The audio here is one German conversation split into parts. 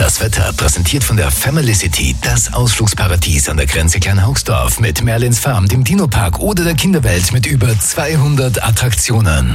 Das Wetter präsentiert von der Family City, das Ausflugsparadies an der Grenze Kleinhaugsdorf mit Merlins Farm, dem Dino-Park oder der Kinderwelt mit über 200 Attraktionen.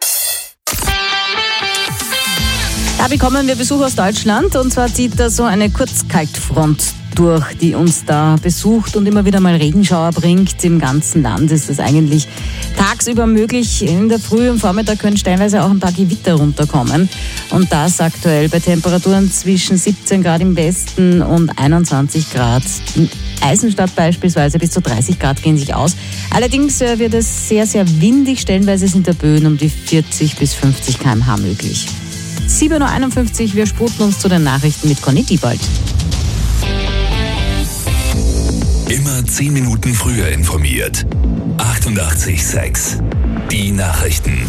Da bekommen wir Besuch aus Deutschland, und zwar zieht da so eine Kurzkaltfront durch, die uns da besucht und immer wieder mal Regenschauer bringt. Im ganzen Land ist das eigentlich tagsüber möglich. In der Früh und Vormittag können teilweise auch ein paar Gewitter runterkommen. Und das aktuell bei Temperaturen zwischen 17 Grad im Westen und 21 Grad in Eisenstadt beispielsweise. Bis zu 30 Grad gehen sich aus. Allerdings wird es sehr, sehr windig. Stellenweise sind da Böen um die 40 bis 50 km/h möglich. 7.51 Uhr, wir sputen uns zu den Nachrichten mit Conny Diebold. Immer 10 Minuten früher informiert. 88,6. Die Nachrichten.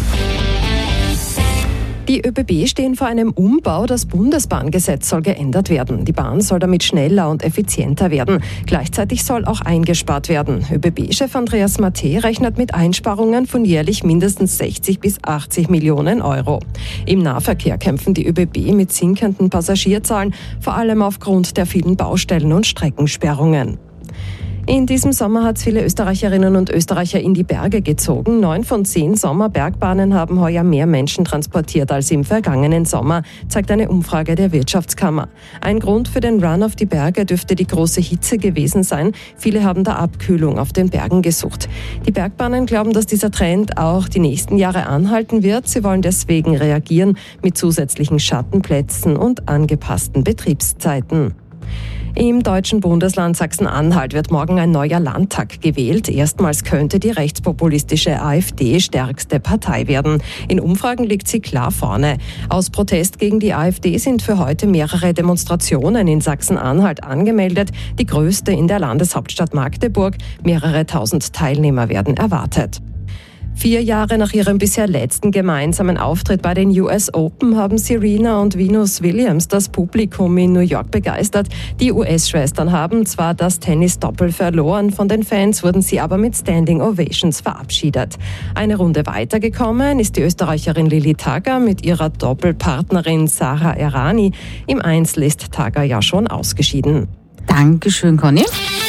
Die ÖBB stehen vor einem Umbau. Das Bundesbahngesetz soll geändert werden. Die Bahn soll damit schneller und effizienter werden. Gleichzeitig soll auch eingespart werden. ÖBB-Chef Andreas Matte rechnet mit Einsparungen von jährlich mindestens 60 bis 80 Millionen Euro. Im Nahverkehr kämpfen die ÖBB mit sinkenden Passagierzahlen, vor allem aufgrund der vielen Baustellen und Streckensperrungen. In diesem Sommer hat es viele Österreicherinnen und Österreicher in die Berge gezogen. 9 von 10 Sommerbergbahnen haben heuer mehr Menschen transportiert als im vergangenen Sommer, zeigt eine Umfrage der Wirtschaftskammer. Ein Grund für den Run auf die Berge dürfte die große Hitze gewesen sein. Viele haben da Abkühlung auf den Bergen gesucht. Die Bergbahnen glauben, dass dieser Trend auch die nächsten Jahre anhalten wird. Sie wollen deswegen reagieren mit zusätzlichen Schattenplätzen und angepassten Betriebszeiten. Im deutschen Bundesland Sachsen-Anhalt wird morgen ein neuer Landtag gewählt. Erstmals könnte die rechtspopulistische AfD stärkste Partei werden. In Umfragen liegt sie klar vorne. Aus Protest gegen die AfD sind für heute mehrere Demonstrationen in Sachsen-Anhalt angemeldet. Die größte in der Landeshauptstadt Magdeburg. Mehrere tausend Teilnehmer werden erwartet. 4 Jahre nach ihrem bisher letzten gemeinsamen Auftritt bei den US Open haben Serena und Venus Williams das Publikum in New York begeistert. Die US-Schwestern haben zwar das Tennis-Doppel verloren, von den Fans wurden sie aber mit Standing Ovations verabschiedet. Eine Runde weitergekommen ist die Österreicherin Lili Tagger mit ihrer Doppelpartnerin Sara Errani. Im Einzel ist Tagger ja schon ausgeschieden. Dankeschön, Conny.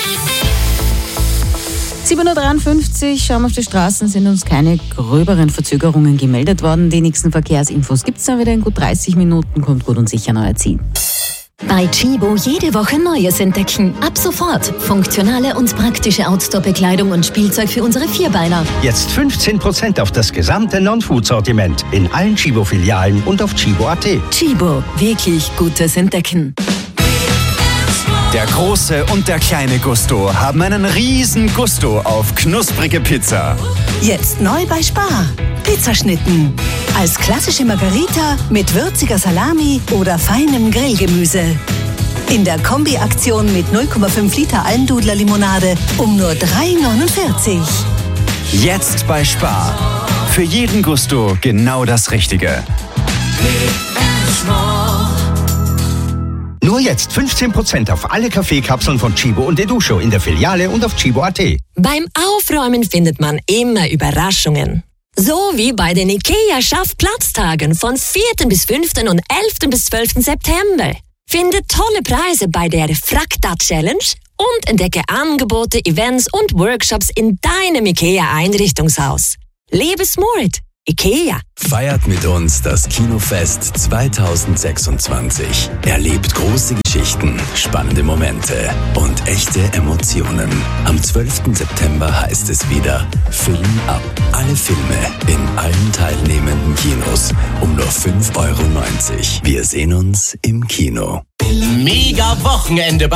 7.53 Uhr, schauen wir auf die Straßen, sind uns keine gröberen Verzögerungen gemeldet worden. Die nächsten Verkehrsinfos gibt es dann wieder in gut 30 Minuten, kommt gut und sicher neu erziehen. Bei Tchibo jede Woche Neues entdecken. Ab sofort funktionale und praktische Outdoor-Bekleidung und Spielzeug für unsere Vierbeiner. Jetzt 15% auf das gesamte Non-Food-Sortiment in allen Tchibo-Filialen und auf tchibo.at. Tchibo, wirklich gutes Entdecken. Der große und der kleine Gusto haben einen riesen Gusto auf knusprige Pizza. Jetzt neu bei Spar. Pizzaschnitten. Als klassische Margarita mit würziger Salami oder feinem Grillgemüse. In der Kombi-Aktion mit 0,5 Liter Almdudler-Limonade um nur 3,49. Jetzt bei Spar. Für jeden Gusto genau das Richtige. Nur jetzt 15% auf alle Kaffeekapseln von Tchibo und Educho in der Filiale und auf tchibo.at. Beim Aufräumen findet man immer Überraschungen. So wie bei den IKEA-Schaff-Platztagen von 4. bis 5. und 11. bis 12. September. Finde tolle Preise bei der Frakta-Challenge und entdecke Angebote, Events und Workshops in deinem IKEA-Einrichtungshaus. Lebe smart. IKEA. Feiert mit uns das Kinofest 2026. Erlebt große Geschichten, spannende Momente und echte Emotionen. Am 12. September heißt es wieder Film ab. Alle Filme in allen teilnehmenden Kinos um nur 5,90 €. Wir sehen uns im Kino. Mega Wochenende